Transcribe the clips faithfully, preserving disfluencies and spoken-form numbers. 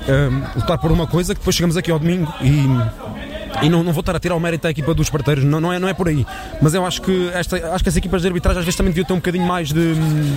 uh, lutar por uma coisa que depois chegamos aqui ao domingo e... E não, não vou estar a tirar o mérito da equipa dos Esparteiros, não, não, é, não é por aí. Mas eu acho que, esta, acho que as equipas de arbitragem às vezes também deviam ter um bocadinho mais de...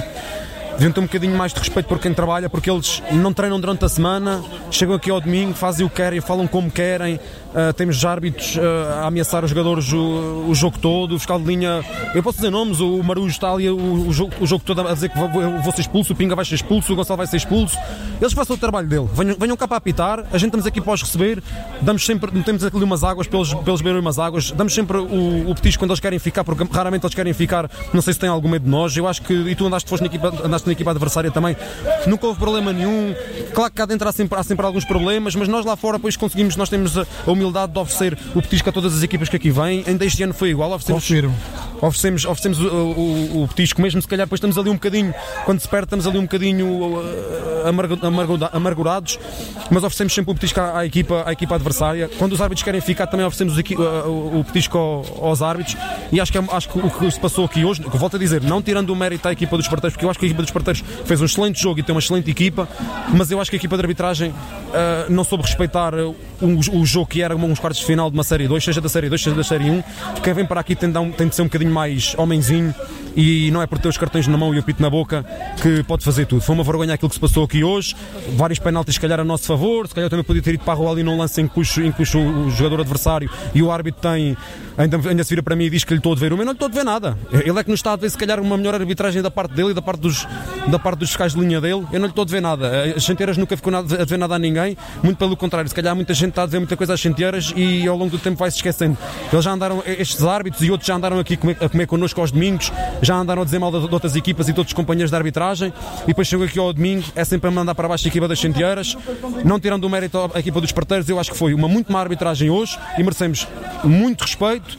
deviam ter um bocadinho mais de respeito por quem trabalha, porque eles não treinam durante a semana, chegam aqui ao domingo, fazem o que querem, falam como querem. Uh, temos já árbitros uh, a ameaçar os jogadores o, o jogo todo, o fiscal de linha, eu posso dizer nomes, o Marujo está ali o, o, jogo, o jogo todo a dizer que vou, vou ser expulso, o Pinga vai ser expulso, o Gonçalo vai ser expulso. Eles façam o trabalho dele, venham, venham cá para apitar, a gente estamos aqui para os receber, damos sempre, temos aqui umas águas para eles, para eles beberem umas águas, damos sempre o, o petisco quando eles querem ficar, porque raramente eles querem ficar, não sei se têm algum medo de nós. Eu acho que, e tu andaste, foste na equipa, andaste na equipa adversária também, nunca houve problema nenhum. Claro que cá dentro há sempre, há sempre alguns problemas, mas nós lá fora depois conseguimos, nós temos a, a humildade de oferecer o petisco a todas as equipas que aqui vêm. Ainda este ano foi igual, oferecemos, oferecemos, oferecemos o, o, o petisco mesmo, se calhar depois estamos ali um bocadinho, quando se perde estamos ali um bocadinho uh, amargo, amargo, amargurados, mas oferecemos sempre o petisco à, à, equipa, à equipa adversária. Quando os árbitros querem ficar também oferecemos o, o, o petisco ao, aos árbitros, e acho que, acho que o que se passou aqui hoje, que volto a dizer, não tirando o mérito à equipa dos Esparteiros, porque eu acho que a equipa dos Esparteiros fez um excelente jogo e tem uma excelente equipa, mas eu acho que a equipa de arbitragem uh, não soube respeitar um, o jogo que era uns quartos de final de uma série dois, seja da série dois, seja da série um. Quem vem para aqui tem de, um, tem de ser um bocadinho mais homenzinho, e não é por ter os cartões na mão e o pito na boca que pode fazer tudo. Foi uma vergonha aquilo que se passou aqui hoje, vários penaltis se calhar a nosso favor, se calhar eu também podia ter ido para a rua ali num lance em que puxo, em que puxo o jogador adversário e o árbitro tem, ainda, ainda se vira para mim e diz que lhe estou a ver uma, eu não lhe estou a ver nada. Ele é que nos está a ver se calhar uma melhor arbitragem da parte dele e da parte dos, da parte dos fiscais de linha dele, eu não lhe estou a ver nada. As chanteiras nunca ficou nada, a ver nada a ninguém, muito pelo contrário, se calhar muita gente está a dizer muita coisa às chanteiras e ao longo do tempo vai-se esquecendo. Eles já andaram, estes árbitros e outros já andaram aqui a comer, a comer connosco aos domingos, já andaram a dizer mal de, de outras equipas e de outros companheiros de arbitragem, e depois chegou aqui ao domingo, é sempre a mandar para baixo a equipa das chanteiras. Não tirando o mérito à equipa dos Esparteiros, eu acho que foi uma muito má arbitragem hoje e merecemos muito respeito.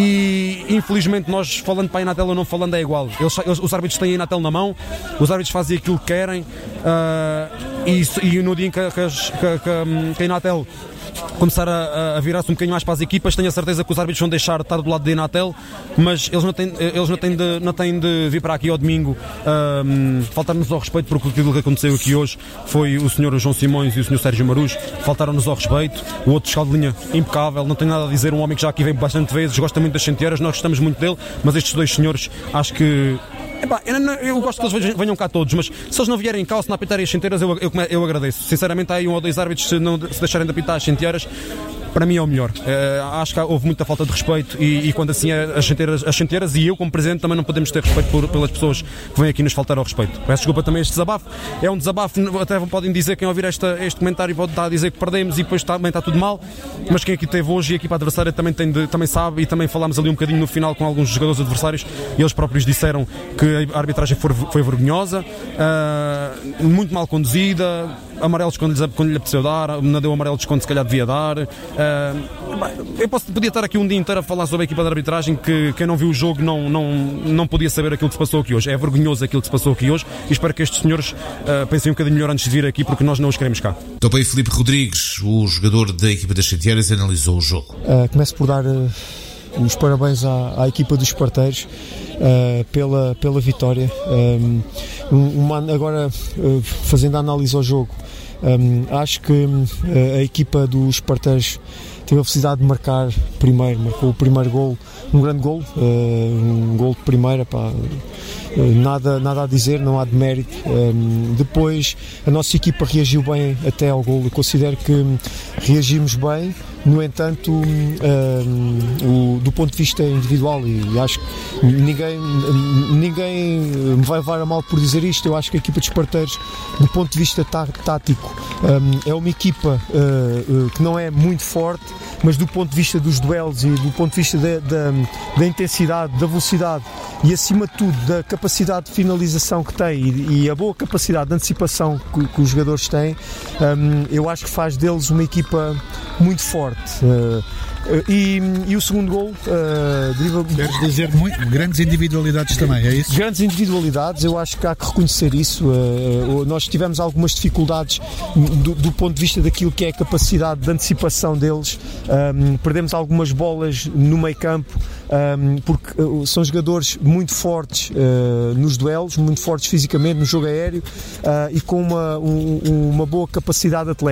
E infelizmente nós, falando para a Inatel ou não falando, é igual. Eles, eles, os árbitros têm a Inatel na mão, os árbitros fazem aquilo que querem, uh, e, e no dia em que, que, que, que a Inatel começar a, a virar-se um bocadinho mais para as equipas, tenho a certeza que os árbitros vão deixar de estar do lado da Inatel, mas eles não têm, eles não têm, de, não têm de vir para aqui ao domingo um, faltar-nos ao respeito, porque aquilo que aconteceu aqui hoje foi o senhor João Simões e o senhor Sérgio Marujo faltaram-nos ao respeito. O outro fiscal de linha impecável, não tenho nada a dizer, um homem que já aqui veio bastante vezes, gosta muito das chanteiras, nós gostamos muito dele, mas estes dois senhores acho que... Epá, eu, não, eu gosto que eles venham cá todos, mas se eles não vierem cá ou se não apitarem as chanteiras, eu, eu, eu agradeço. Sinceramente, há aí um ou dois árbitros, se, não, se deixarem de apitar as chanteiras, para mim é o melhor. Uh, acho que houve muita falta de respeito e, e quando assim é as chanteiras, as chanteiras e eu como presidente também não podemos ter respeito por, pelas pessoas que vêm aqui nos faltar ao respeito. Peço desculpa também este desabafo, é um desabafo, até podem dizer, quem ouvir esta, este comentário pode estar a dizer que perdemos e depois também está tudo mal, mas quem aqui esteve hoje e a equipa adversária também, tem de, também sabe, e também falámos ali um bocadinho no final com alguns jogadores adversários e eles próprios disseram que a arbitragem foi, foi vergonhosa, uh, muito mal conduzida, amarelos quando lhe, quando lhe apeteceu dar, não deu amarelos quando se calhar devia dar. Uh, eu posso, podia estar aqui um dia inteiro a falar sobre a equipa de arbitragem, que quem não viu o jogo não, não, não podia saber aquilo que se passou aqui hoje. É vergonhoso aquilo que se passou aqui hoje e espero que estes senhores uh, pensem um bocadinho melhor antes de vir aqui, porque nós não os queremos cá. Também Filipe Rodrigues, o jogador da equipa das Chanteiras, analisou o jogo. Uh, começo por dar uh, os parabéns à, à equipa dos Esparteiros uh, pela, pela vitória. Um, uma, agora, uh, fazendo a análise ao jogo, Um, acho que um, a equipa dos Esparteiros teve a felicidade de marcar primeiro, marcou o primeiro gol, um grande gol, uh, um gol de primeira, pá, uh, nada, nada a dizer, não há de mérito. Um, depois a nossa equipa reagiu bem até ao gol, eu considero que um, reagimos bem. No entanto, um, um, do ponto de vista individual, e acho que ninguém, ninguém me vai levar a mal por dizer isto, eu acho que a equipa de Esparteiros, do ponto de vista tá, tático, um, é uma equipa uh, uh, que não é muito forte, mas do ponto de vista dos duelos e do ponto de vista da, da, da intensidade, da velocidade e acima de tudo da capacidade de finalização que tem e, e a boa capacidade de antecipação que, que os jogadores têm, um, eu acho que faz deles uma equipa muito forte. Uh, e, e o segundo gol uh, deriva... Queres dizer muito, grandes individualidades também, é isso? Grandes individualidades, eu acho que há que reconhecer isso. Uh, nós tivemos algumas dificuldades do, do ponto de vista daquilo que é a capacidade de antecipação deles. Um, perdemos algumas bolas no meio campo, um, porque uh, são jogadores muito fortes uh, nos duelos, muito fortes fisicamente no jogo aéreo, uh, e com uma, um, uma boa capacidade atlética.